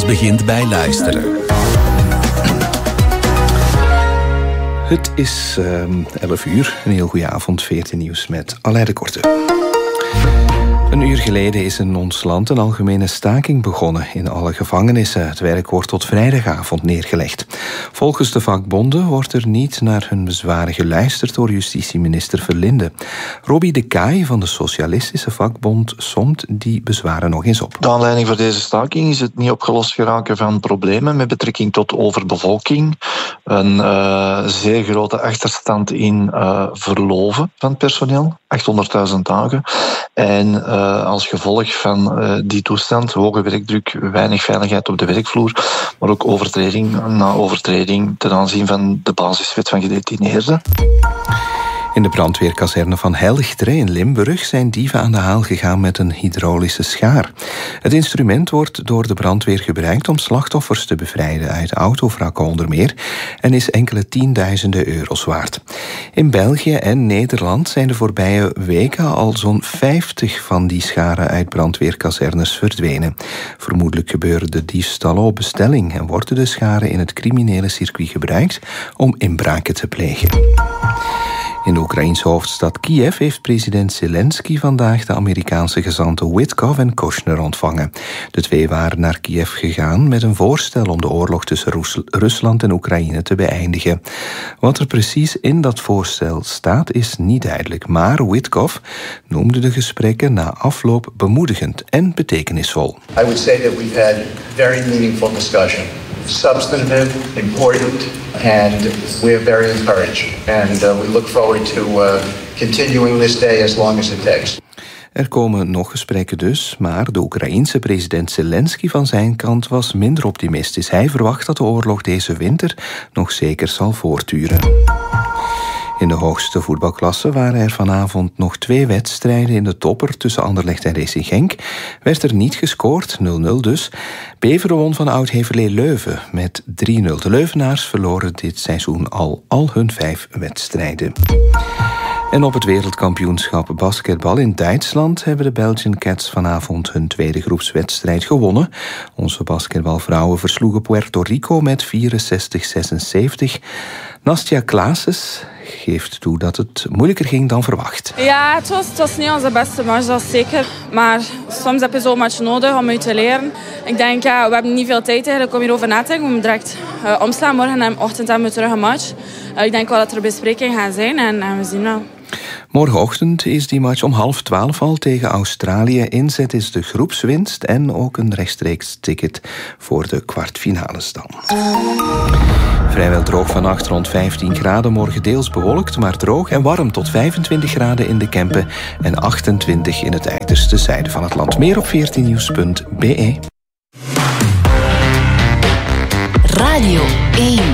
wereld begint bij luisteren. Het is 11 uur. Een heel goede avond. 14 nieuws met Aleid de Korte. Een uur geleden is in ons land een algemene staking begonnen in alle gevangenissen. Het werk wordt tot vrijdagavond neergelegd. Volgens de vakbonden wordt er niet naar hun bezwaren geluisterd door justitieminister Verlinde. Robbie de Kaai van de Socialistische Vakbond somt die bezwaren nog eens op. De aanleiding voor deze staking is het niet opgelost geraken van problemen met betrekking tot overbevolking. Een zeer grote achterstand in verloven van het personeel, 800.000 dagen. En als gevolg van die toestand, hoge werkdruk, weinig veiligheid op de werkvloer, maar ook overtreding na overtreding ten aanzien van de basiswet van gedetineerden. In de brandweerkazerne van Helchteren in Limburg zijn dieven aan de haal gegaan met een hydraulische schaar. Het instrument wordt door de brandweer gebruikt om slachtoffers te bevrijden uit autovrakken onder meer en is enkele tienduizenden euro's waard. In België en Nederland zijn de voorbije weken al zo'n 50 van die scharen uit brandweerkazernes verdwenen. Vermoedelijk gebeuren de diefstallen op bestelling en worden de scharen in het criminele circuit gebruikt om inbraken te plegen. In de Oekraïense hoofdstad Kiev heeft president Zelensky vandaag de Amerikaanse gezanten Witkoff en Kushner ontvangen. De twee waren naar Kiev gegaan met een voorstel om de oorlog tussen Rusland en Oekraïne te beëindigen. Wat er precies in dat voorstel staat is niet duidelijk, maar Witkoff noemde de gesprekken na afloop bemoedigend en betekenisvol. I would say that we've had very meaningful discussion. Substantive, important, and we're very encouraged. And we look forward to continuing this day as long as it takes. Er komen nog gesprekken dus, maar de Oekraïense president Zelensky van zijn kant was minder optimistisch. Hij verwacht dat de oorlog deze winter nog zeker zal voortduren. In de hoogste voetbalklasse waren er vanavond nog 2 wedstrijden in de topper tussen Anderlecht en Racing Genk. Werd er niet gescoord, 0-0 dus. Beveren won van Oud-Heverlee Leuven met 3-0. De Leuvenaars verloren dit seizoen al hun 5 wedstrijden. En op het wereldkampioenschap basketbal in Duitsland hebben de Belgian Cats vanavond hun tweede groepswedstrijd gewonnen. Onze basketbalvrouwen versloegen Puerto Rico met 64-76. Nastja Klaases geeft toe dat het moeilijker ging dan verwacht. Ja, het was niet onze beste match, dat is zeker. Maar soms heb je zo'n match nodig om uit te leren. Ik denk, we hebben niet veel tijd eigenlijk om hierover na te denken. We moeten direct omslaan. Morgen en ochtend hebben we terug een match. Ik denk wel dat er besprekingen gaan zijn en we zien wel. Morgenochtend is die match om 11:30 al tegen Australië. Inzet is de groepswinst en ook een rechtstreeks ticket voor de kwartfinales dan. Vrijwel droog vannacht, rond 15 graden. Morgen deels bewolkt, maar droog en warm tot 25 graden in de Kempen en 28 in het uiterste zuiden van het land. Meer op 14nieuws.be. Radio 1.